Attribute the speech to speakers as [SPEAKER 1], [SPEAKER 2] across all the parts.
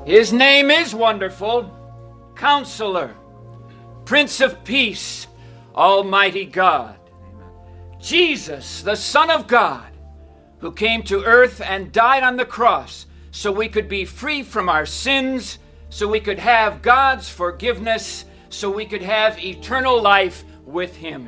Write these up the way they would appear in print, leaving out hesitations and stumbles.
[SPEAKER 1] His name is Wonderful, Counselor, Prince of Peace, Almighty God. Jesus, the Son of God, who came to earth and died on the cross so we could be free from our sins, so we could have God's forgiveness, so we could have eternal life with Him.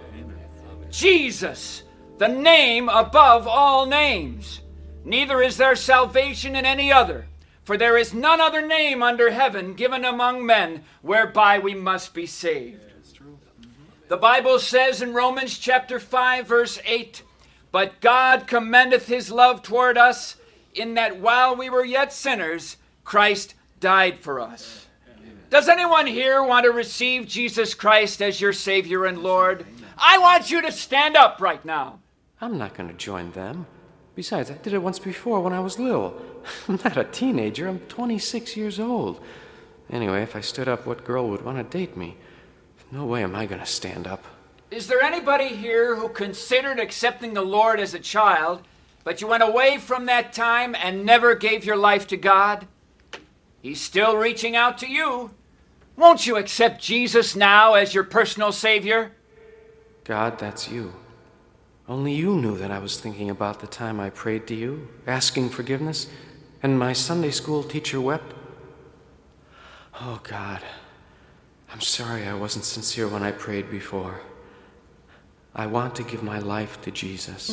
[SPEAKER 1] Jesus, the name above all names. Neither is there salvation in any other, for there is none other name under heaven given among men whereby we must be saved. The Bible says in Romans chapter 5, verse 8, "But God commendeth his love toward us, in that while we were yet sinners, Christ died for us." Does anyone here want to receive Jesus Christ as your Savior and Lord? I want you to stand up right now.
[SPEAKER 2] I'm not going to join them. Besides, I did it once before when I was little. I'm not a teenager. I'm 26 years old. Anyway, if I stood up, what girl would want to date me? No way am I going to stand up.
[SPEAKER 1] Is there anybody here who considered accepting the Lord as a child, but you went away from that time and never gave your life to God? He's still reaching out to you. Won't you accept Jesus now as your personal Savior?
[SPEAKER 2] God, that's you. Only you knew that I was thinking about the time I prayed to you, asking forgiveness, and my Sunday school teacher wept. Oh, God, I'm sorry I wasn't sincere when I prayed before. I want to give my life to Jesus.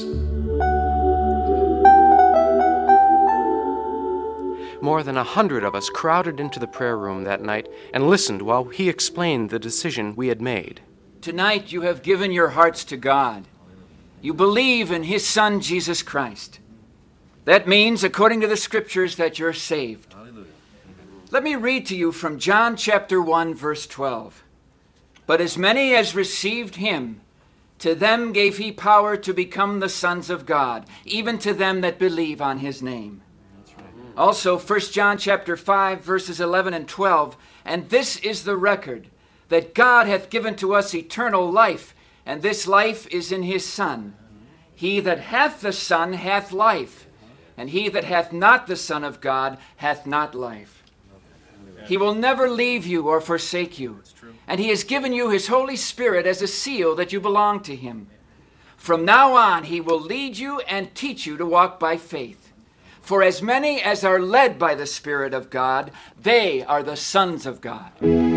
[SPEAKER 2] More than 100 of us crowded into the prayer room that night and listened while he explained the decision we had made.
[SPEAKER 1] Tonight you have given your hearts to God. You believe in His Son, Jesus Christ. That means, according to the Scriptures, that you're saved. Let me read to you from John chapter 1, verse 12. "But as many as received Him, to them gave He power to become the sons of God, even to them that believe on His name." Also, 1 John chapter 5, verses 11 and 12, "And this is the record, that God hath given to us eternal life, and this life is in His Son. He that hath the Son hath life, and he that hath not the Son of God hath not life." He will never leave you or forsake you, and He has given you His Holy Spirit as a seal that you belong to Him. From now on, He will lead you and teach you to walk by faith. For as many as are led by the Spirit of God, they are the sons of God.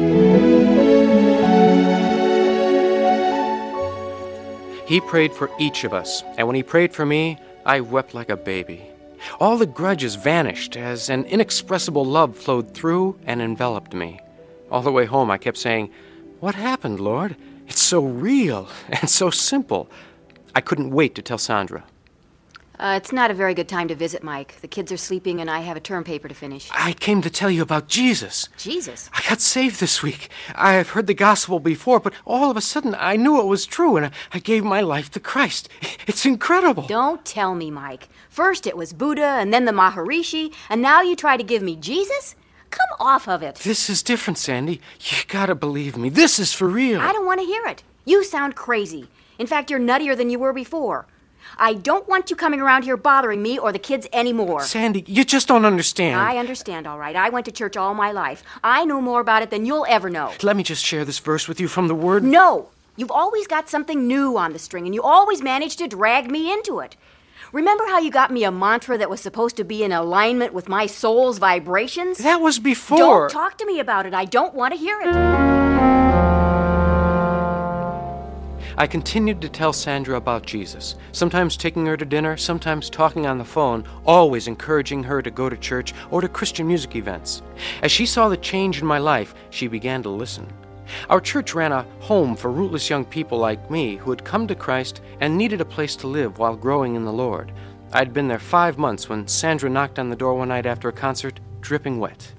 [SPEAKER 2] He prayed for each of us, and when he prayed for me, I wept like a baby. All the grudges vanished as an inexpressible love flowed through and enveloped me. All the way home, I kept saying, "What happened, Lord? It's so real and so simple." I couldn't wait to tell Sandra.
[SPEAKER 3] It's not a very good time to visit, Mike. The kids are sleeping and I have a term paper to finish.
[SPEAKER 2] I came to tell you about Jesus.
[SPEAKER 3] Jesus?
[SPEAKER 2] I got saved this week. I've heard the gospel before, but all of a sudden I knew it was true, and I gave my life to Christ. It's incredible.
[SPEAKER 3] Don't tell me, Mike. First it was Buddha, and then the Maharishi, and now you try to give me Jesus? Come off of it.
[SPEAKER 2] This is different, Sandy. You gotta believe me. This is for real.
[SPEAKER 3] I don't want to hear it. You sound crazy. In fact, you're nuttier than you were before. I don't want you coming around here bothering me or the kids anymore.
[SPEAKER 2] Sandy, you just don't understand.
[SPEAKER 3] I understand, all right. I went to church all my life. I know more about it than you'll ever know.
[SPEAKER 2] Let me just share this verse with you from the Word.
[SPEAKER 3] No! You've always got something new on the string, and you always manage to drag me into it. Remember how you got me a mantra that was supposed to be in alignment with my soul's vibrations?
[SPEAKER 2] That was before.
[SPEAKER 3] Don't talk to me about it. I don't want to hear it.
[SPEAKER 2] I continued to tell Sandra about Jesus, sometimes taking her to dinner, sometimes talking on the phone, always encouraging her to go to church or to Christian music events. As she saw the change in my life, she began to listen. Our church ran a home for rootless young people like me who had come to Christ and needed a place to live while growing in the Lord. I'd been there 5 months when Sandra knocked on the door one night after a concert, dripping wet.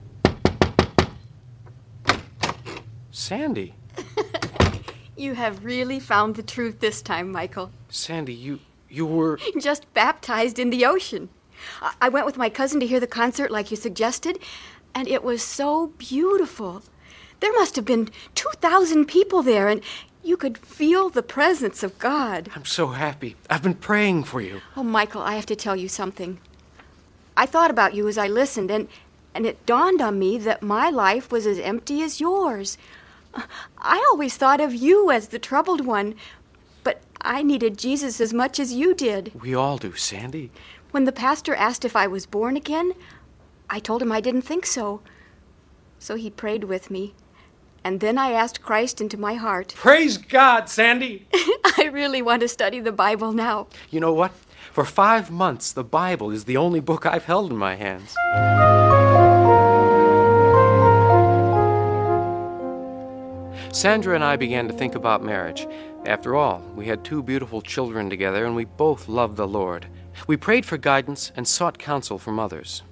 [SPEAKER 2] Sandy.
[SPEAKER 3] You have really found the truth this time, Michael.
[SPEAKER 2] Sandy, you were...
[SPEAKER 3] Just baptized in the ocean. I went with my cousin to hear the concert like you suggested, and it was so beautiful. There must have been 2,000 people there, and you could feel the presence of God.
[SPEAKER 2] I'm so happy. I've been praying for you.
[SPEAKER 3] Oh, Michael, I have to tell you something. I thought about you as I listened, and and it dawned on me that my life was as empty as yours. I always thought of you as the troubled one, but I needed Jesus as much as you did.
[SPEAKER 2] We all do, Sandy.
[SPEAKER 3] When the pastor asked if I was born again, I told him I didn't think so. So he prayed with me, and then I asked Christ into my heart.
[SPEAKER 2] Praise God, Sandy!
[SPEAKER 3] I really want to study the Bible now.
[SPEAKER 2] You know what? For 5 months, the Bible is the only book I've held in my hands. Sandra and I began to think about marriage. After all, we had 2 beautiful children together, and we both loved the Lord. We prayed for guidance and sought counsel from others.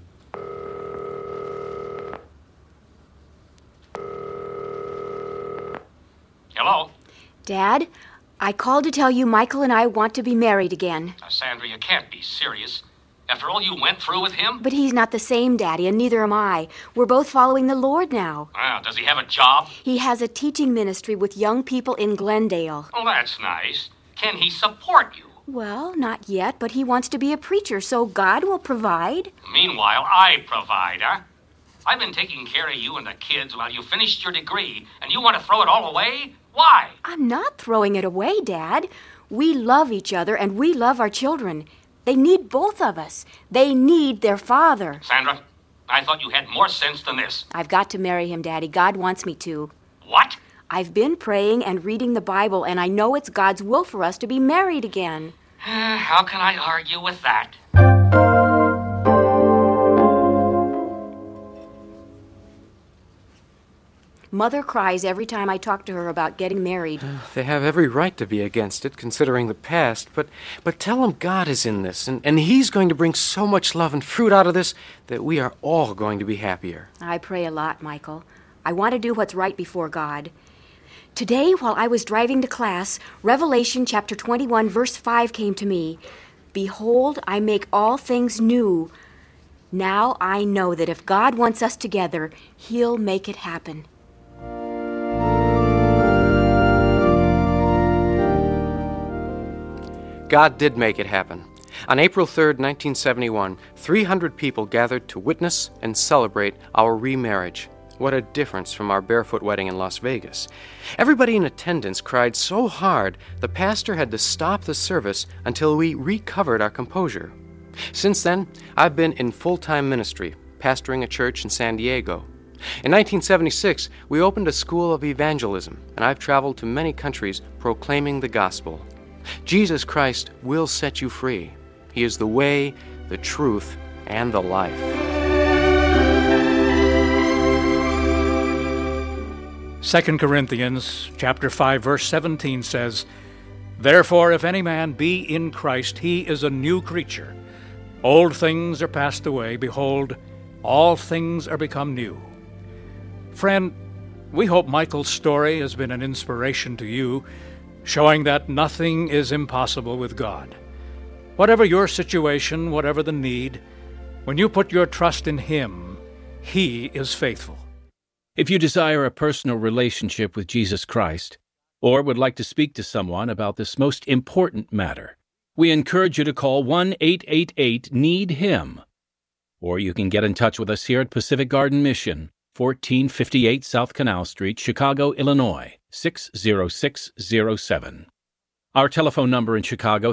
[SPEAKER 4] Hello?
[SPEAKER 3] Dad, I called to tell you Michael and I want to be married again.
[SPEAKER 4] Sandra, you can't be serious. After all you went through with him?
[SPEAKER 3] But he's not the same, Daddy, and neither am I. We're both following the Lord now.
[SPEAKER 4] Does he have a job?
[SPEAKER 3] He has a teaching ministry with young people in Glendale.
[SPEAKER 4] Oh, that's nice. Can he support you?
[SPEAKER 3] Well, not yet, but he wants to be a preacher, so God will provide.
[SPEAKER 4] Meanwhile, I provide, huh? I've been taking care of you and the kids while you finished your degree, and you want to throw it all away? Why?
[SPEAKER 3] I'm not throwing it away, Dad. We love each other, and we love our children. They need both of us. They need their father.
[SPEAKER 4] Sandra, I thought you had more sense than this.
[SPEAKER 3] I've got to marry him, Daddy. God wants me to.
[SPEAKER 4] What?
[SPEAKER 3] I've been praying and reading the Bible, and I know it's God's will for us to be married again.
[SPEAKER 4] How can I argue with that?
[SPEAKER 3] Mother cries every time I talk to her about getting married.
[SPEAKER 2] They have every right to be against it, considering the past, but tell them God is in this, and He's going to bring so much love and fruit out of this that we are all going to be happier.
[SPEAKER 3] I pray a lot, Michael. I want to do what's right before God. Today, while I was driving to class, Revelation chapter 21, verse 5 came to me. Behold, I make all things new. Now I know that if God wants us together, He'll make it happen.
[SPEAKER 2] God did make it happen. On April 3rd, 1971, 300 people gathered to witness and celebrate our remarriage. What a difference from our barefoot wedding in Las Vegas. Everybody in attendance cried so hard, the pastor had to stop the service until we recovered our composure. Since then, I've been in full-time ministry, pastoring a church in San Diego. In 1976, we opened a school of evangelism, and I've traveled to many countries proclaiming the gospel. Jesus Christ will set you free. He is the way, the truth, and the life.
[SPEAKER 5] Second Corinthians chapter 5, verse 17 says, Therefore, if any man be in Christ, he is a new creature. Old things are passed away. Behold, all things are become new. Friend, we hope Michael's story has been an inspiration to you, showing that nothing is impossible with God. Whatever your situation, whatever the need, when you put your trust in Him, He is faithful.
[SPEAKER 6] If you desire a personal relationship with Jesus Christ, or would like to speak to someone about this most important matter, we encourage you to call 1-888-NEED-HIM. Or you can get in touch with us here at Pacific Garden Mission, 1458 South Canal Street, Chicago, Illinois, 60607. Our telephone number in Chicago,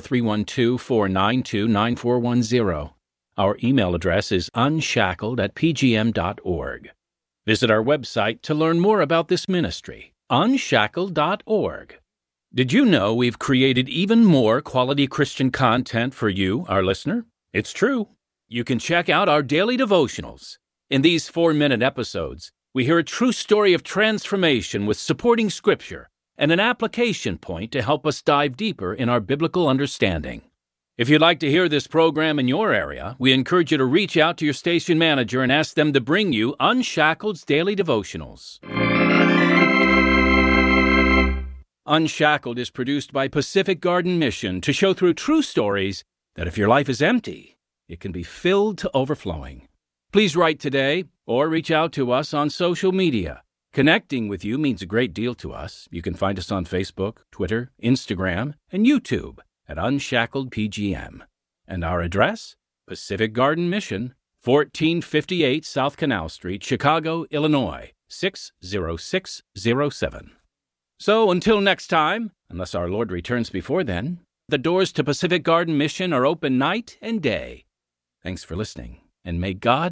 [SPEAKER 6] 312-492-9410. Our email address is unshackled@pgm.org. Visit our website to learn more about this ministry, unshackled.org. Did you know we've created even more quality Christian content for you, our listener? It's true. You can check out our daily devotionals. In these 4-minute episodes, we hear a true story of transformation with supporting scripture and an application point to help us dive deeper in our biblical understanding. If you'd like to hear this program in your area, we encourage you to reach out to your station manager and ask them to bring you Unshackled's Daily Devotionals. Unshackled is produced by Pacific Garden Mission to show through true stories that if your life is empty, it can be filled to overflowing. Please write today or reach out to us on social media. Connecting with you means a great deal to us. You can find us on Facebook, Twitter, Instagram, and YouTube at Unshackled PGM. And our address, Pacific Garden Mission, 1458 South Canal Street, Chicago, Illinois, 60607. So until next time, unless our Lord returns before then, the doors to Pacific Garden Mission are open night and day. Thanks for listening, and may God